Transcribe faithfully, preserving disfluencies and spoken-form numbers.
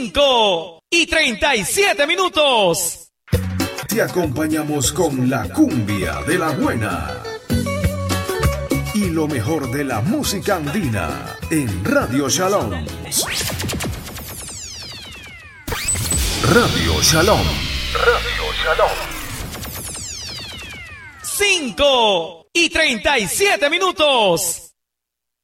cinco y treinta y siete minutos. Te acompañamos con la cumbia de la buena y lo mejor de la música andina en Radio Shalom. Radio Shalom. Radio Shalom. cinco y treinta y siete minutos.